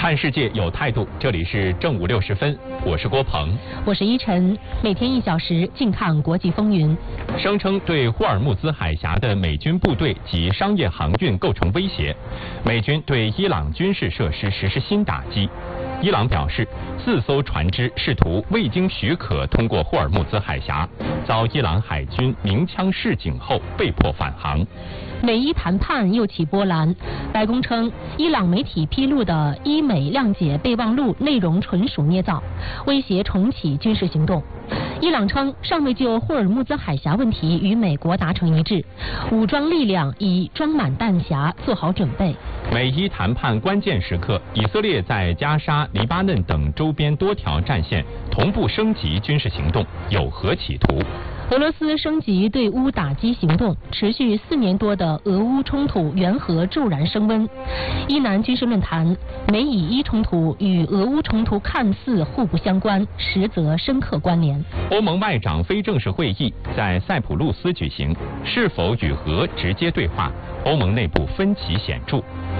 看世界有态度，这里是正午60分，我是郭鹏， 我是依晨，每天1小时，静看国际风云。 声称对霍尔木兹海峡的美军部队及商业航运构成威胁，美军对伊朗军事设施实施新打击。伊朗表示，4艘船只试图未经许可通过霍尔木兹海峡，遭伊朗海军鸣枪示警后被迫返航。 美伊谈判又起波澜，白宫称伊朗媒体披露的伊美谅解备忘录内容纯属捏造，威胁重启军事行动。伊朗称尚未就霍尔木兹海峡问题与美国达成一致，武装力量已装满弹匣，做好准备。 美伊谈判关键时刻，以色列在加沙、黎巴嫩等周边多条战线同步升级军事行动，有何企图？ 俄罗斯升级对乌打击行动，持续4年多的俄乌冲突缘河骤然升温。伊南军事论坛：美以伊冲突与俄乌冲突看似互不相关，实则深刻关联。 欧盟外长非正式会议在塞浦路斯举行，是否与俄直接对话？欧盟内部分歧显著。